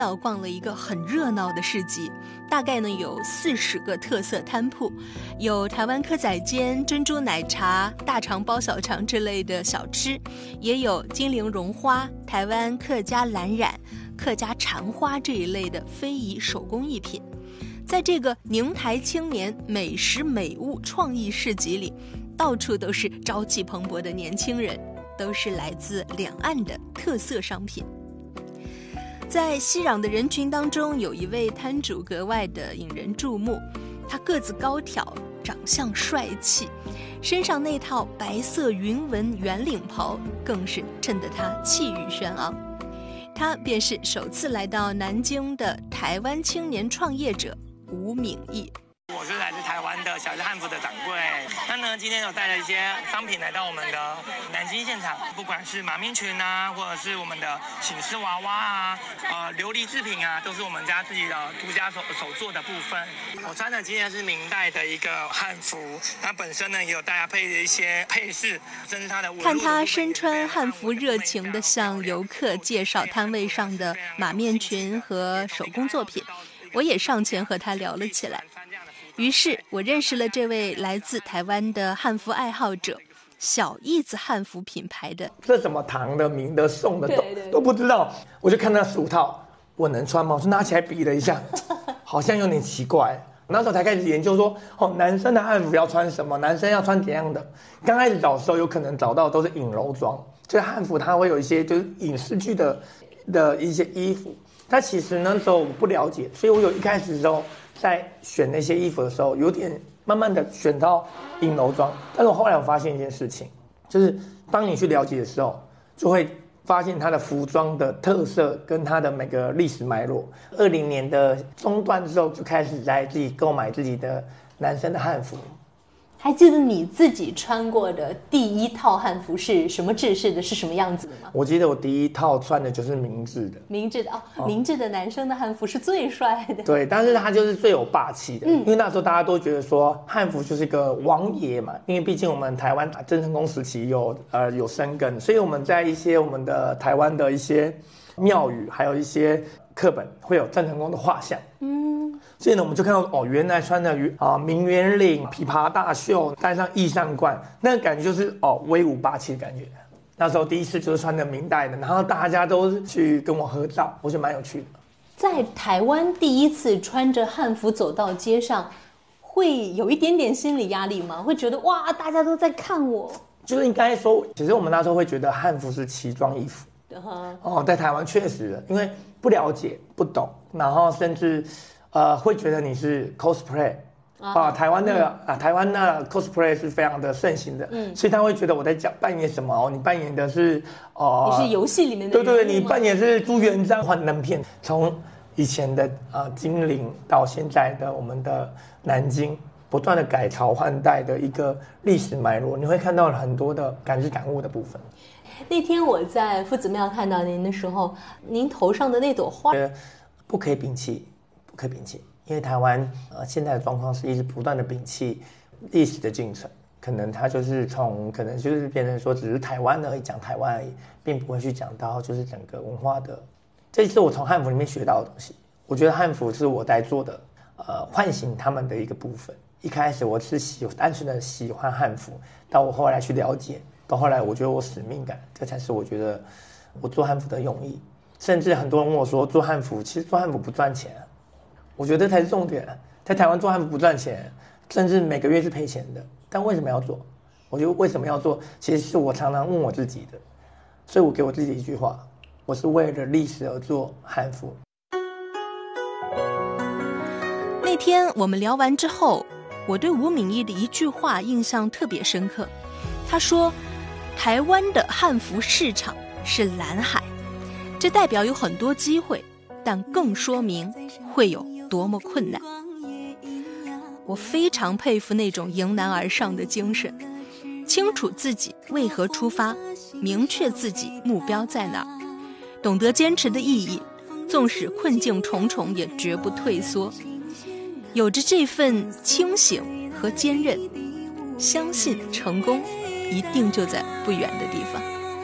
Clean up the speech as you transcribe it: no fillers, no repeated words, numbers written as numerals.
逛了一个很热闹的市集，大概呢有40个特色摊铺，有台湾蚵仔煎、珍珠奶茶、大肠包小肠之类的小吃，也有金陵绒花、台湾客家蓝染、客家缠花这一类的非遗手工艺品。在这个宁台青年美食美物创意市集里，到处都是朝气蓬勃的年轻人，都是来自两岸的特色商品。在熙攘的人群当中，有一位摊主格外的引人注目，他个子高挑，长相帅气，身上那套白色云纹圆领袍更是衬得他气宇轩昂。他便是首次来到南京的台湾青年创业者吴敏义。 我是来自台湾的小日汉服的掌柜，那呢，今天有带了一些商品来到我们的南京现场，不管是马面裙啊，或者是我们的醒狮娃娃啊，琉璃制品啊，都是我们家自己的独家手做的部分。我穿的今天是明代的一个汉服，它本身呢也有大家配的一些配饰，甚至它的看他身穿汉服，热情地向游客介绍摊位上的马面裙和手工作品，我也上前和他聊了起来。于是我认识了这位来自台湾的汉服爱好者，小义子汉服品牌的。 这什么唐的、明的、宋的都不知道，我就看那10套，我能穿吗？我就拿起来比了一下，好像有点奇怪。那时候才开始研究说，男生的汉服要穿什么，男生要穿怎样的。刚开始找的时候，有可能找到都是影楼装，就是汉服它会有一些就是影视剧的一些衣服。但其实那时候我不了解，所以我有一开始的时候在选那些衣服的时候，有点慢慢的选到影楼装。但是我后来我发现一件事情，就是当你去了解的时候，就会发现它的服装的特色跟它的每个历史脉络。20年的中段之后，就开始在自己购买自己的男生的汉服。 还记得你自己穿过的第一套汉服是什么制式的，是什么样子的吗？ 我记得我第一套穿的就是明制的。 明制的明制的男生的汉服是最帅的。 对，但是他就是最有霸气的。因为那时候大家都觉得说汉服就是个王爷嘛，因为毕竟我们台湾郑成功时期有生根，所以我们在一些我们的台湾的一些庙宇，还有一些课本会有郑成功的画像。所以呢，我们就看到原来穿的明圆领、琵琶大袖，戴上翼上冠，那个感觉就是威武霸气的感觉。那时候第一次就是穿的明代的，然后大家都去跟我合照，我觉得蛮有趣的。 在台湾第一次穿着汉服走到街上，会有一点点心理压力吗？会觉得哇，大家都在看我？ 就是应该说，其实我们那时候会觉得汉服是奇装异服。在台湾确实，因为不了解、不懂，然后甚至会觉得你是 cosplay 台湾的 cosplay 是非常的盛行的，所以他会觉得我在扮演什么你扮演的是你是游戏里面的人物吗？ 对，你扮演是朱元璋换人片。从以前的金陵到现在的我们的南京，不断的改朝换代的一个历史脉络，你会看到很多的感知感悟的部分。 那天我在夫子庙看到您的时候，您头上的那朵花不可以摒弃，因为台湾现在的状况是一直不断的摒弃历史的进程，可能它就是可能就是变成说只是台湾而已，讲台湾而已，并不会去讲到就是整个文化的。这是我从汉服里面学到的东西。我觉得汉服是我在做的唤醒他们的一个部分。一开始我是单纯的喜欢汉服，到我后来去了解，到后来我觉得我使命感，这才是我觉得我做汉服的用意。甚至很多人问我说，做汉服其实做汉服不赚钱我觉得才是重点。在台湾做汉服不赚钱，甚至每个月是赔钱的，但为什么要做？我觉得为什么要做，其实是我常常问我自己的。所以我给我自己一句话，我是为了历史而做汉服。 那天我们聊完之后，我对吴敏义的一句话印象特别深刻。他说，台湾的汉服市场是蓝海，这代表有很多机会，但更说明会有多么困难。我非常佩服那种迎难而上的精神，清楚自己为何出发，明确自己目标在哪儿，懂得坚持的意义，纵使困境重重也绝不退缩。有着这份清醒和坚韧，相信成功一定就在不远的地方。